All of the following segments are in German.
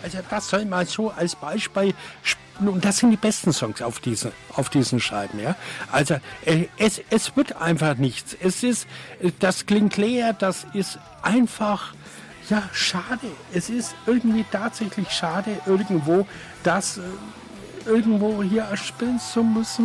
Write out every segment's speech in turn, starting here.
Also das soll mal so als Beispiel, und das sind die besten Songs auf diesen Scheiben, ja. Also es wird einfach nichts. Das klingt leer, das ist einfach, ja, schade. Es ist irgendwie tatsächlich schade, irgendwo das irgendwo hier erspielen zu müssen.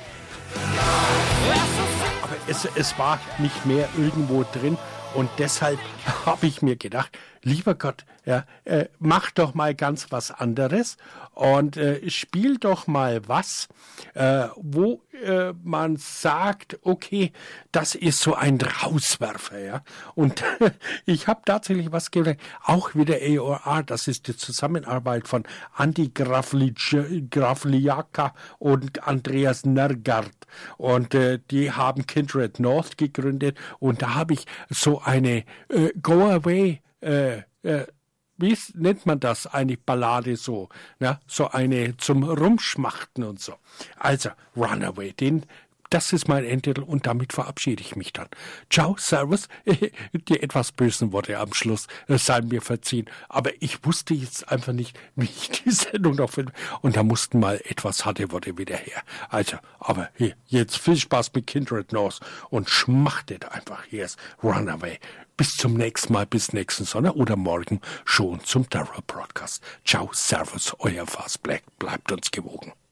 Aber es war nicht mehr irgendwo drin. Und deshalb habe ich mir gedacht, lieber Gott, ja, mach doch mal ganz was anderes und spiel doch mal was, wo man sagt, okay, das ist so ein Rauswerfer, ja. Und ich habe tatsächlich was gelernt, auch wieder AOR, das ist die Zusammenarbeit von Andi Grafliaka und Andreas Nergard. Und die haben Kindred North gegründet und da habe ich so eine Go Away, wie nennt man das, eine Ballade so, ne? So eine zum Rumschmachten und so. Also Runaway, das ist mein Endtitel und damit verabschiede ich mich dann. Ciao, Servus, die etwas bösen Worte am Schluss, seien mir verziehen. Aber ich wusste jetzt einfach nicht, wie ich die Sendung noch finde. Und da mussten mal etwas harte Worte wieder her. Also, aber hier, jetzt viel Spaß mit Kindred North und schmachtet einfach. Hier ist Runaway. Bis zum nächsten Mal, bis nächsten Sonntag oder morgen schon zum Terror Broadcast. Ciao, Servus, euer Fast Black. Bleibt uns gewogen.